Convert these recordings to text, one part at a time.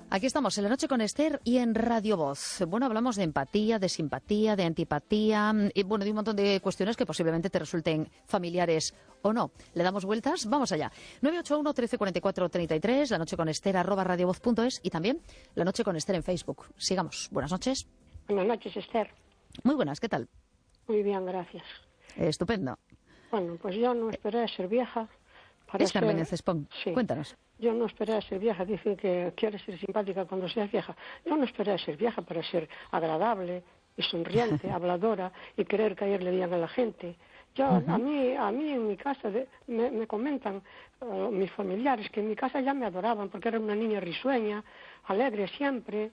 Aquí estamos en La Noche con Esther y en Radio Voz. Bueno, hablamos de empatía, de simpatía, de antipatía y bueno, de un montón de cuestiones que posiblemente te resulten familiares o no. ¿Le damos vueltas? Vamos allá. 981 13 44 33, La Noche con Esther @radiovoz.es y también La Noche con Esther en Facebook. Sigamos. Buenas noches. Buenas noches, Esther. Muy buenas, ¿qué tal? Muy bien, gracias. Estupendo. Bueno, pues yo no esperé a ser vieja para Es Carmen Cespón. Sí. Cuéntanos. Yo no esperé a ser vieja. Dicen que quieres ser simpática cuando seas vieja. Yo no esperé a ser vieja para ser agradable y sonriente, habladora y querer caerle bien a la gente. Yo, a mí en mi casa me comentan mis familiares que en mi casa ya me adoraban porque era una niña risueña, alegre siempre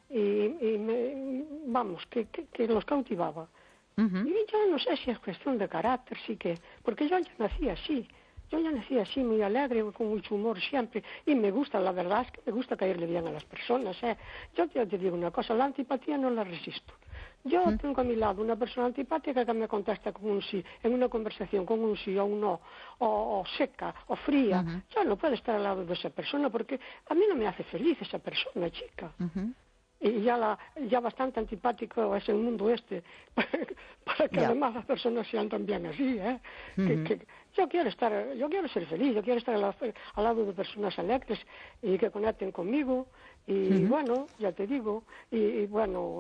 vamos, que los cautivaba. Y yo no sé si es cuestión de carácter, sí que, porque yo ya nací así. Yo ya nací así, muy alegre, con mucho humor siempre, y me gusta, la verdad es que me gusta caerle bien a las personas. Yo te digo una cosa, la antipatía no la resisto. Yo tengo a mi lado una persona antipática que me contesta con un sí, en una conversación con un sí o un no, o seca, o fría. Yo no puedo estar al lado de esa persona porque a mí no me hace feliz esa persona, chica. Y ya bastante antipático es el mundo para que además las personas sean también así, que yo quiero ser feliz, yo quiero estar al lado de personas alegres y que conecten conmigo y bueno, ya te digo, y bueno,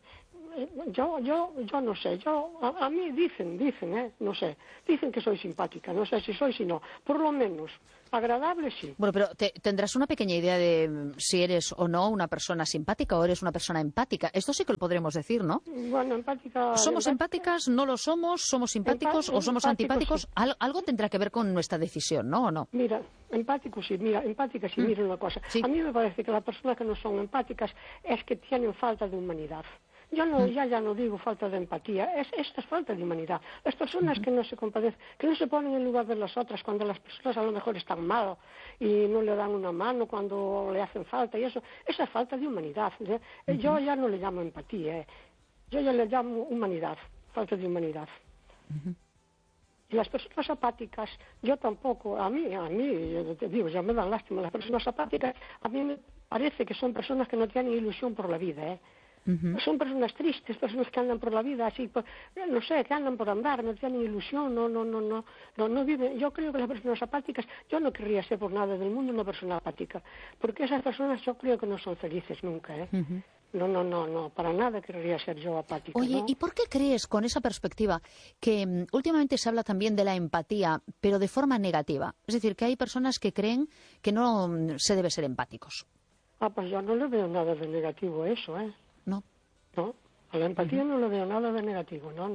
yo no sé, a mí dicen, no sé, dicen que soy simpática, no sé si soy, si no, por lo menos agradable sí. Bueno, pero tendrás una pequeña idea de si eres o no una persona simpática o eres una persona empática. Esto sí que lo podremos decir, ¿no? Bueno, empática... ¿Somos empáticas? ¿No lo somos? ¿Somos simpáticos o somos antipáticos? Sí. Algo tendrá que ver con nuestra decisión, ¿no? ¿O no? Mira, empática sí, mira una cosa. Sí. A mí me parece que las personas que no son empáticas es que tienen falta de humanidad. Yo no, ya no digo falta de empatía, esta es falta de humanidad. Las personas que no se compadecen, que no se ponen en lugar de las otras cuando las personas a lo mejor están mal y no le dan una mano cuando le hacen falta y eso, esa es falta de humanidad. Yo ya no le llamo empatía, yo ya le llamo humanidad, falta de humanidad. Y las personas apáticas, yo tampoco, a mí, yo te digo, ya me dan lástima, las personas apáticas, a mí me parece que son personas que no tienen ilusión por la vida, Son personas tristes, personas que andan por la vida así, no sé, que andan por andar, no tienen ilusión, no viven. Yo creo que las personas apáticas, yo no querría ser por nada del mundo una persona apática, porque esas personas yo creo que no son felices nunca, No, para nada querría ser yo apática. Oye, ¿no? ¿Y por qué crees, con esa perspectiva, que últimamente se habla también de la empatía, pero de forma negativa? Es decir, que hay personas que creen que no se debe ser empáticos. Pues yo no le veo nada de negativo a eso, ¿No? No, a la empatía no le veo nada de negativo, no.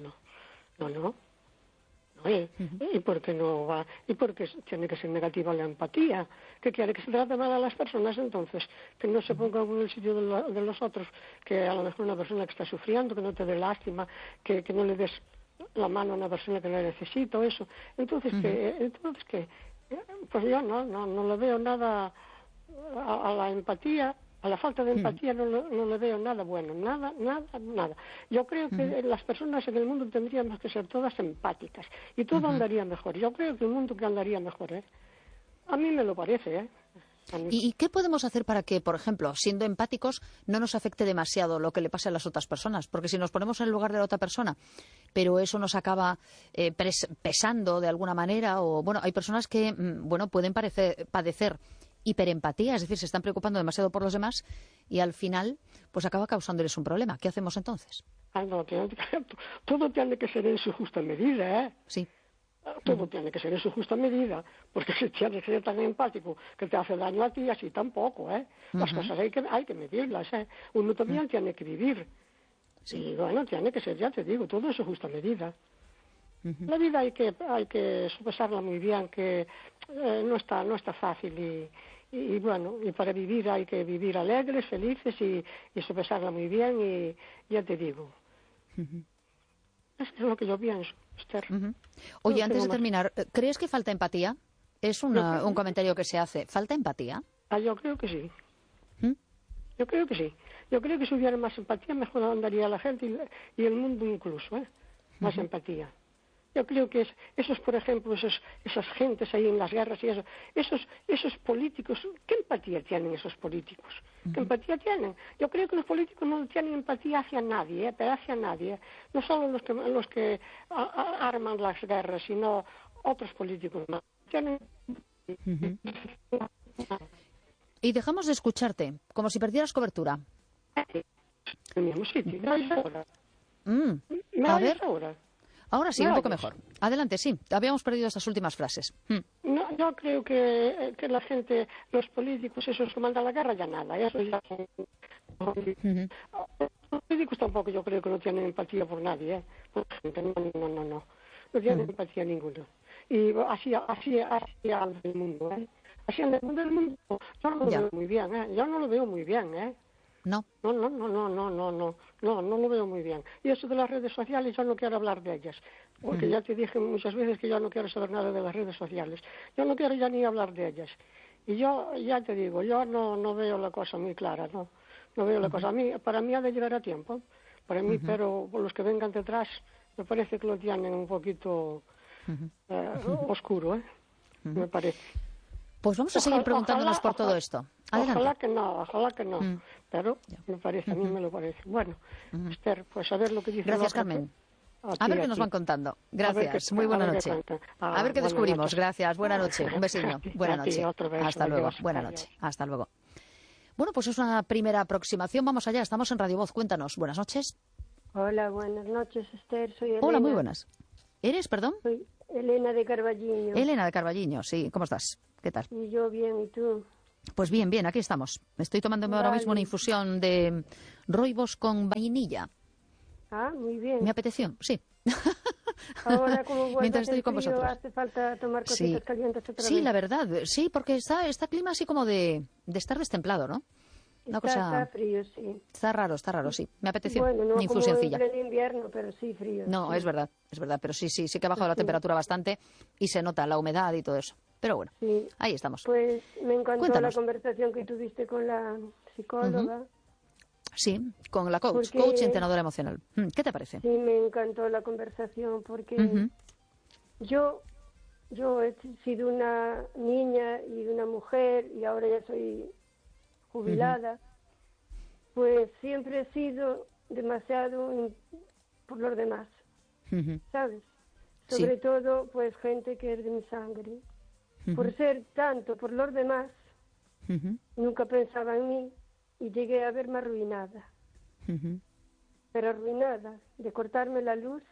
¿Y por qué no va? ¿Y por qué tiene que ser negativa la empatía? ¿Qué quiere? ¿Que se trate mal a las personas entonces? Que no se ponga en el sitio de los otros, que a lo mejor una persona que está sufriendo, que no te dé lástima, que no le des la mano a una persona que la necesita o eso. Entonces, ¿qué? Pues yo no le veo nada a la empatía. A la falta de empatía no le veo nada bueno, nada. Yo creo que las personas en el mundo tendríamos que ser todas empáticas y todo andaría mejor. Yo creo que el mundo que andaría mejor, A mí me lo parece, ¿Y qué podemos hacer para que, por ejemplo, siendo empáticos, no nos afecte demasiado lo que le pase a las otras personas? Porque si nos ponemos en el lugar de la otra persona, pero eso nos acaba pesando de alguna manera, o bueno, hay personas que pueden padecer hiperempatía, es decir, se están preocupando demasiado por los demás y al final pues acaba causándoles un problema. ¿Qué hacemos entonces? No, todo tiene que ser en su justa medida, Sí. Todo tiene que ser en su justa medida, porque si tienes que ser tan empático que te hace daño a ti, así tampoco, Las cosas hay que medirlas, Uno también tiene que vivir. Sí. Y bueno, tiene que ser, ya te digo, todo en su justa medida. La vida hay que sopesarla muy bien, que no está fácil y bueno, y para vivir hay que vivir alegres, felices y sopesarla muy bien y ya te digo. Eso es lo que yo pienso, Esther. Oye, antes de terminar, ¿crees que falta empatía? Es un comentario que se hace. ¿Falta empatía? Yo creo que sí. Yo creo que sí. Yo creo que si hubiera más empatía, mejor andaría la gente y el mundo incluso, Más empatía. Yo creo que esos, por ejemplo, esas gentes ahí en las guerras y esos políticos, ¿qué empatía tienen esos políticos? ¿Qué empatía tienen? Yo creo que los políticos no tienen empatía hacia nadie, pero hacia nadie. No solo los que arman las guerras, sino otros políticos más. Tienen... Y dejamos de escucharte, como si perdieras cobertura. En el mismo sitio. A ver. Ahora. Ahora sí, un poco mejor. Adelante, sí. Habíamos perdido esas últimas frases. No, yo creo que la gente, los políticos, esos que mandan la guerra, ya nada. Eso ya... Los políticos tampoco yo creo que no tienen empatía por nadie, ¿eh? Por gente, no. No tienen empatía ninguna. Y así anda el mundo, ¿eh? Así anda el mundo. Yo no lo veo muy bien, ¿eh? Yo no lo veo muy bien, ¿eh? No. No lo veo muy bien. Y eso de las redes sociales, yo no quiero hablar de ellas, porque ya te dije muchas veces que yo no quiero saber nada de las redes sociales. Yo no quiero ya ni hablar de ellas. Y yo, ya te digo, yo no veo la cosa muy clara, no veo la cosa. Para mí ha de llegar a tiempo, para mí, pero los que vengan detrás, me parece que lo tienen un poquito oscuro, ¿eh? Me parece. Pues vamos a seguir preguntándonos por todo esto. Adelante. Ojalá que no. Pero me parece, a mí me lo parece. Bueno, Esther, pues a ver lo que dice. Gracias, Carmen. A ver qué nos van contando. Gracias. Muy buena noche. A ver qué descubrimos. Gracias. Buena noche. Un besillo. Buena noche. Hasta luego. Buena noche. Hasta luego. Bueno, pues es una primera aproximación. Vamos allá. Estamos en Radio Voz. Cuéntanos. Buenas noches. Hola, buenas noches, Esther. Soy Elena. Hola, muy buenas. ¿Eres, perdón? Soy Elena de Carballiño. Elena de Carballiño, sí. ¿Cómo estás? ¿Qué tal? Y yo bien, ¿y tú? Pues bien, aquí estamos. Estoy tomándome ahora mismo una infusión de roibos con vainilla. Ah, muy bien. Me apeteció, sí. Ahora, como vuelve mientras a hacer estoy con frío, vosotros. hace falta tomar cositas calientes otra vez. Sí, la verdad, sí, porque está clima así como de estar destemplado, ¿no? Está frío, sí. Está raro, sí. Me apeteció bueno, no una infusioncilla. Como en invierno, pero sí frío. No, sí. es verdad, pero sí que ha bajado la temperatura bastante y se nota la humedad y todo eso. Pero bueno, ahí estamos. Pues me encantó Cuéntanos. la conversación que tuviste con la psicóloga. Sí, con la coach entrenadora emocional. ¿Qué te parece? Sí, me encantó la conversación porque yo he sido una niña y una mujer y ahora ya soy jubilada, pues siempre he sido demasiado por los demás, ¿sabes? Sobre todo, pues gente que es de mi sangre. Por ser tanto por los demás, nunca pensaba en mí y llegué a verme arruinada. Pero arruinada de cortarme la luz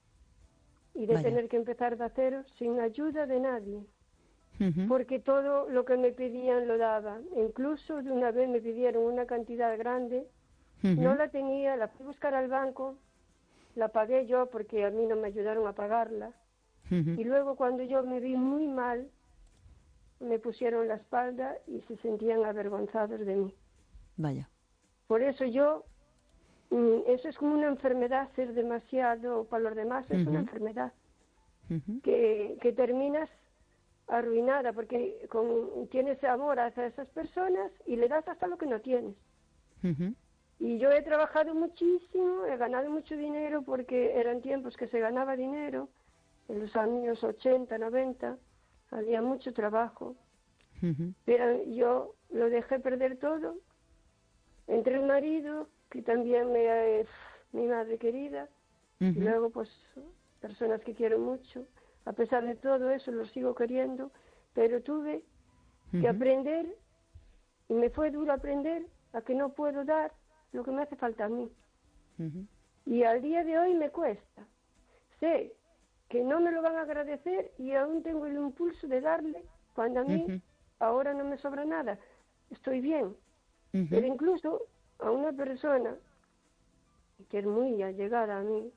y de tener que empezar de cero sin ayuda de nadie. Porque todo lo que me pedían lo daba. Incluso de una vez me pidieron una cantidad grande, no la tenía, la fui a buscar al banco, la pagué yo porque a mí no me ayudaron a pagarla. Y luego cuando yo me vi muy mal, me pusieron la espalda y se sentían avergonzados de mí. Vaya. Por eso eso es como una enfermedad, ser demasiado para los demás es una enfermedad que terminas arruinada porque tienes amor hacia esas personas y le das hasta lo que no tienes. Y yo he trabajado muchísimo, he ganado mucho dinero porque eran tiempos que se ganaba dinero, en los años 80, 90, había mucho trabajo. Pero yo lo dejé perder todo entre el marido, que también mi madre querida, y luego pues personas que quiero mucho. A pesar de todo eso, lo sigo queriendo, pero tuve que aprender, y me fue duro aprender, a que no puedo dar lo que me hace falta a mí. Y al día de hoy me cuesta. Sé que no me lo van a agradecer y aún tengo el impulso de darle, cuando a mí ahora no me sobra nada. Estoy bien. Pero incluso a una persona que es muy allegada a mí,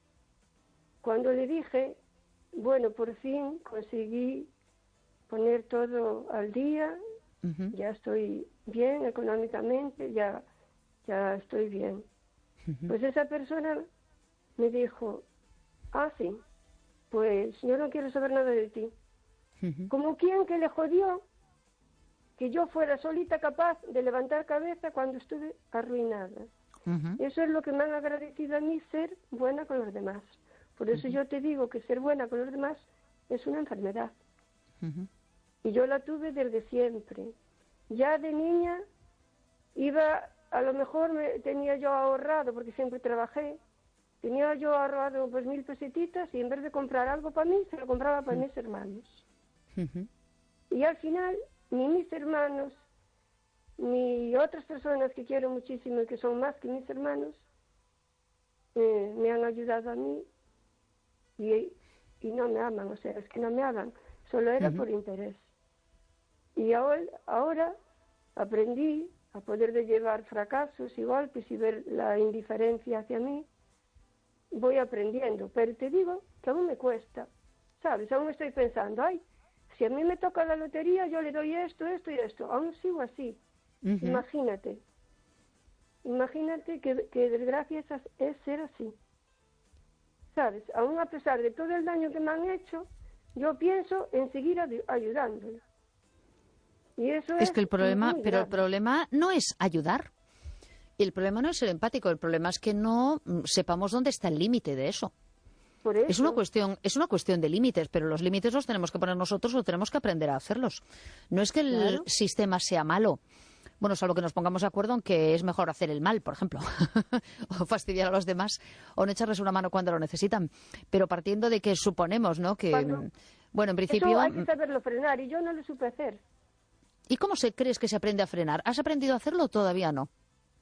cuando le dije, bueno, por fin conseguí poner todo al día, ya estoy bien económicamente, ya estoy bien. Pues esa persona me dijo, sí, pues yo no quiero saber nada de ti. Como quien que le jodió que yo fuera solita capaz de levantar cabeza cuando estuve arruinada. Eso es lo que me han agradecido a mí, ser buena con los demás. Por eso yo te digo que ser buena con los demás es una enfermedad. Y yo la tuve desde siempre. Ya de niña iba, a lo mejor tenía yo ahorrado, porque siempre trabajé, tenía yo ahorrado pues 1.000 pesetitas y en vez de comprar algo para mí, se lo compraba para mis hermanos. Y al final, ni mis hermanos, ni otras personas que quiero muchísimo y que son más que mis hermanos, me han ayudado a mí y no me aman, o sea, es que no me aman, solo era por interés. Y ahora aprendí a poder de llevar fracasos y golpes y ver la indiferencia hacia mí. Voy aprendiendo, pero te digo que aún me cuesta, ¿sabes? Aún estoy pensando, ay, si a mí me toca la lotería, yo le doy esto, esto y esto. Aún sigo así. Imagínate que desgracia es ser así. ¿Sabes? Aún a pesar de todo el daño que me han hecho, yo pienso en seguir ayudándole. Y eso es que el problema, el problema no es ayudar. El problema no es ser empático, el problema es que no sepamos dónde está el límite de eso. Por eso. Es una cuestión de límites, pero los límites los tenemos que poner nosotros o tenemos que aprender a hacerlos. No es que el sistema sea malo. Bueno, salvo que nos pongamos de acuerdo en que es mejor hacer el mal, por ejemplo, o fastidiar a los demás, o no echarles una mano cuando lo necesitan. Pero partiendo de que suponemos, ¿no? Que, bueno, en principio... Eso hay que saberlo frenar, y yo no lo supe hacer. ¿Y cómo crees que se aprende a frenar? ¿Has aprendido a hacerlo o todavía no?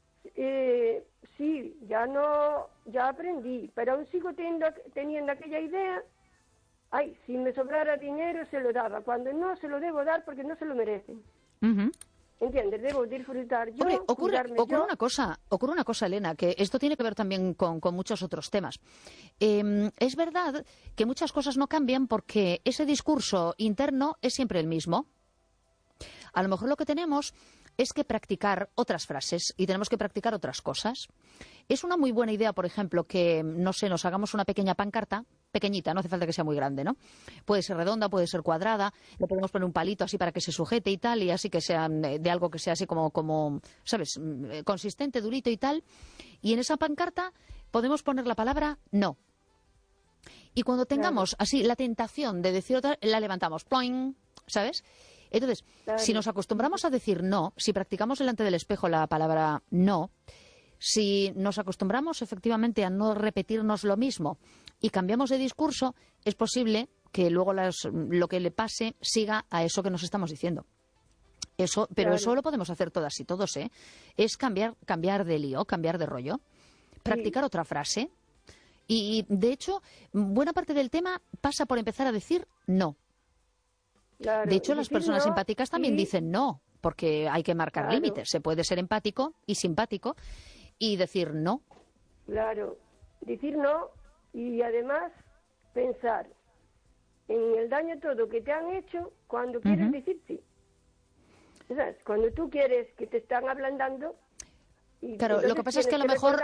Sí, ya aprendí, pero aún sigo teniendo aquella idea. Ay, si me sobrara dinero se lo daba, cuando no se lo debo dar porque no se lo merecen. ¿Entiendes? Debo disfrutar yo. Hombre, ocurre una cosa, Elena, que esto tiene que ver también con muchos otros temas. Es verdad que muchas cosas no cambian porque ese discurso interno es siempre el mismo. A lo mejor lo que tenemos es que practicar otras frases y tenemos que practicar otras cosas. Es una muy buena idea, por ejemplo, que, no sé, nos hagamos una pequeña pancarta, pequeñita, no hace falta que sea muy grande, ¿no? Puede ser redonda, puede ser cuadrada, le podemos poner un palito así para que se sujete y tal, y así que sea de algo que sea así como ¿sabes?, consistente, durito y tal. Y en esa pancarta podemos poner la palabra no. Y cuando tengamos así la tentación de decir otra, la levantamos, ¡ploing!, ¿sabes? Entonces, si nos acostumbramos a decir no, si practicamos delante del espejo la palabra no, si nos acostumbramos efectivamente a no repetirnos lo mismo y cambiamos de discurso, es posible que luego lo que le pase siga a eso que nos estamos diciendo. Pero eso lo podemos hacer todas y todos, ¿eh? Es cambiar de lío, cambiar de rollo, practicar otra frase. Y, de hecho, buena parte del tema pasa por empezar a decir no. Claro, de hecho, las personas simpáticas también dicen no, porque hay que marcar límites. Se puede ser empático y simpático y decir no. Claro, decir no y además pensar en el daño todo que te han hecho cuando quieres decir sí. ¿Sabes? Cuando tú quieres que te están ablandando... Claro, lo que pasa es que a lo mejor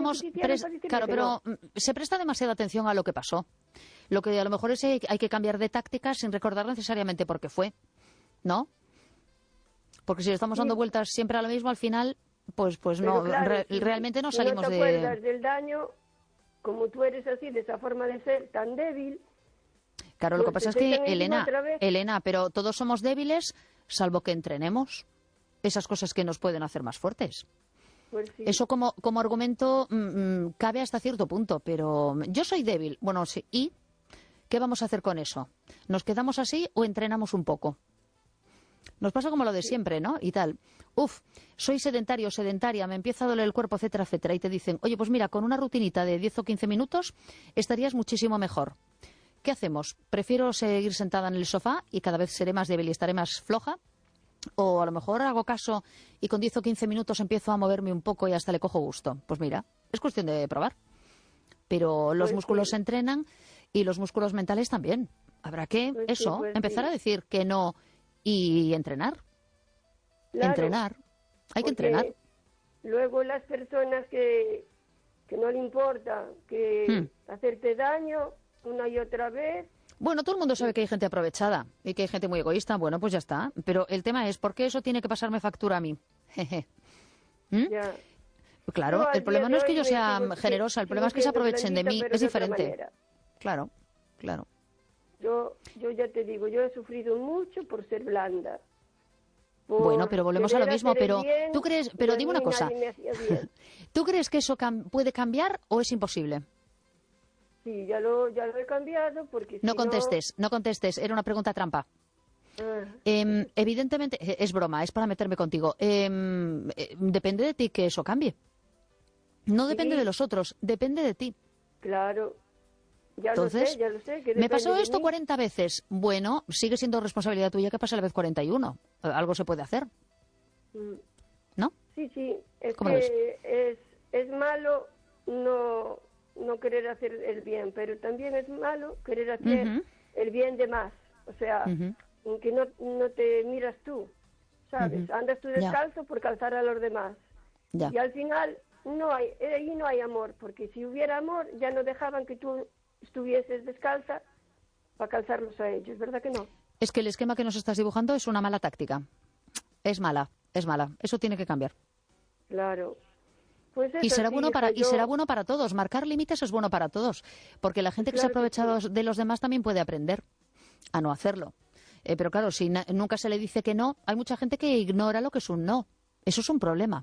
se presta demasiada atención a lo que pasó. Lo que a lo mejor es hay que cambiar de táctica sin recordar necesariamente por qué fue, ¿no? Porque si le estamos dando vueltas siempre a lo mismo, al final, pues no, claro, realmente no salimos de... No te acuerdas del daño, como tú eres así, de esa forma de ser tan débil... Claro, lo que pasa es que, Elena, pero todos somos débiles, salvo que entrenemos esas cosas que nos pueden hacer más fuertes. Pues sí. Eso como argumento cabe hasta cierto punto, pero yo soy débil. Bueno, sí. ¿Y qué vamos a hacer con eso? ¿Nos quedamos así o entrenamos un poco? Nos pasa como lo de siempre, ¿no? Y tal. Soy sedentario, sedentaria, me empieza a doler el cuerpo, etcétera, etcétera. Y te dicen, oye, pues mira, con una rutinita de 10 o 15 minutos estarías muchísimo mejor. ¿Qué hacemos? ¿Prefiero seguir sentada en el sofá y cada vez seré más débil y estaré más floja? O a lo mejor hago caso y con 10 o 15 minutos empiezo a moverme un poco y hasta le cojo gusto. Pues mira, es cuestión de probar. Pero los músculos se entrenan y los músculos mentales también. Habrá que empezar a decir que no y entrenar. Claro, entrenar. Hay que entrenar. Luego las personas que no le importa que hacerte daño una y otra vez. Bueno, todo el mundo sabe que hay gente aprovechada y que hay gente muy egoísta. Bueno, pues ya está. Pero el tema es, ¿por qué eso tiene que pasarme factura a mí? Ya. Claro, el problema no es que yo sea generosa, el problema es que se aprovechen de mí. Es diferente. Claro, claro. Yo ya te digo, yo he sufrido mucho por ser blanda. Bueno, pero volvemos a lo mismo, pero tú crees, pero dime una cosa, ¿tú crees que eso puede cambiar o es imposible? Sí, ya lo he cambiado porque no contestes, era una pregunta trampa. Evidentemente, es broma, es para meterme contigo. Depende de ti que eso cambie. No depende de los otros, depende de ti. Claro. Entonces, ya lo sé. Que me pasó esto 40 veces. Bueno, sigue siendo responsabilidad tuya que pase la vez 41. Algo se puede hacer. ¿No? Sí. Es ¿Cómo que es malo no querer hacer el bien, pero también es malo querer hacer el bien de más. O sea, que no te miras tú, ¿sabes? Andas tú descalzo por calzar a los demás. Ya. Y al final ahí no hay amor, porque si hubiera amor ya no dejaban que tú estuvieses descalza para calzarlos a ellos, ¿verdad que no? Es que el esquema que nos estás dibujando es una mala táctica. Es mala. Eso tiene que cambiar. Claro. Pues y será bueno para todos. Marcar límites es bueno para todos, porque la gente que se ha aprovechado de los demás también puede aprender a no hacerlo. Pero claro, si nunca se le dice que no, hay mucha gente que ignora lo que es un no. Eso es un problema.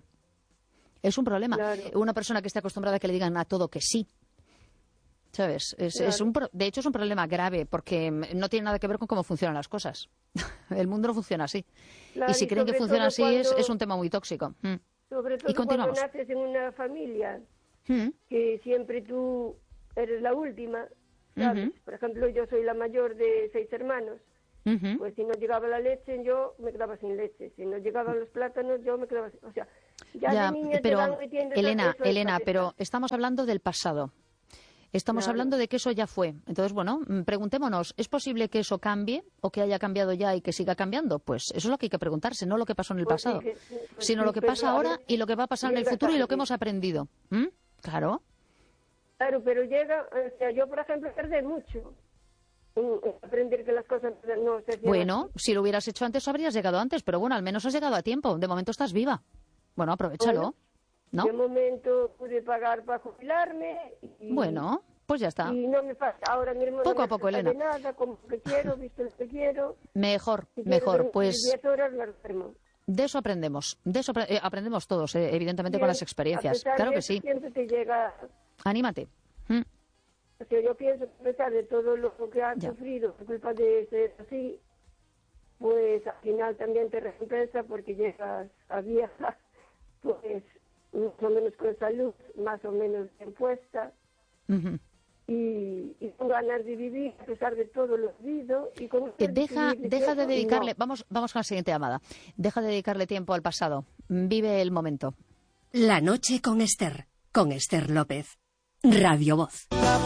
Es un problema. Claro. Una persona que esté acostumbrada a que le digan a todo que sí. ¿Sabes? De hecho, es un problema grave porque no tiene nada que ver con cómo funcionan las cosas. El mundo no funciona así. Claro, y si creen que funciona así, es un tema muy tóxico. Sobre todo cuando naces en una familia que siempre tú eres la última, ¿sabes? Por ejemplo, yo soy la mayor de 6 hermanos. Pues si no llegaba la leche, yo me quedaba sin leche. Si no llegaban los plátanos, yo me quedaba sin... O sea, ya de niña te van metiendo... Elena, pero estamos hablando del pasado. Estamos hablando de que eso ya fue. Entonces, bueno, preguntémonos, ¿es posible que eso cambie o que haya cambiado ya y que siga cambiando? Pues eso es lo que hay que preguntarse, no lo que pasó en el pasado, sino lo que pasa ahora y lo que va a pasar en el futuro y lo que hemos aprendido. Claro. Claro, pero llega... O sea, yo, por ejemplo, tardé mucho en aprender que las cosas no se hacían. Bueno, si lo hubieras hecho antes, habrías llegado antes, pero bueno, al menos has llegado a tiempo. De momento estás viva. Bueno, aprovéchalo. Bueno, ¿no? De momento pude pagar para jubilarme. Bueno, pues ya está. Y no me falta. Ahora mismo poco no a poco, me falta Elena. nada, como que quiero, visto lo que quiero. Mejor. Pues 10 horas me duermo. de eso aprendemos. Aprendemos todos, evidentemente, con las experiencias. Claro que sí. Siempre te llega... Anímate. O sea, yo pienso que a pesar de todo lo que has sufrido por culpa de ser así, pues al final también te recompensa porque llegas a vieja, pues más o menos con salud, más o menos bien puesta, y con ganas de vivir a pesar de todo lo vivido. Y con deja de dedicarle, vamos con la siguiente llamada, deja de dedicarle tiempo al pasado, vive el momento. La noche con Esther López, Radio Voz.